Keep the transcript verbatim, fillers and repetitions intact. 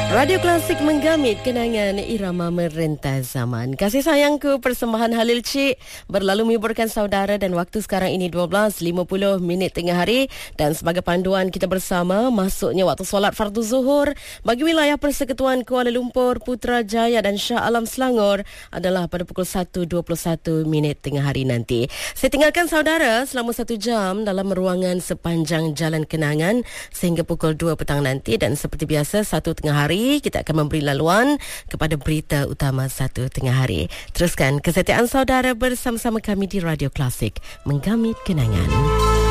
Radio Klasik menggamit kenangan irama merentas zaman. Kasih sayangku, persembahan Halil Cik berlalu menghiburkan saudara dan waktu sekarang ini dua belas lima puluh minit tengah hari, dan sebagai panduan kita bersama masuknya waktu solat fardu zuhur bagi wilayah Persekutuan Kuala Lumpur, Putrajaya dan Shah Alam Selangor adalah pada pukul satu dua puluh satu minit tengah hari nanti. Saya tinggalkan saudara selama satu jam dalam ruangan sepanjang Jalan Kenangan sehingga pukul dua petang nanti, dan seperti biasa satu tengah hari kita akan memberi laluan kepada berita utama satu tengah hari. Teruskan kesetiaan saudara bersama-sama kami di Radio Klasik menggamit kenangan.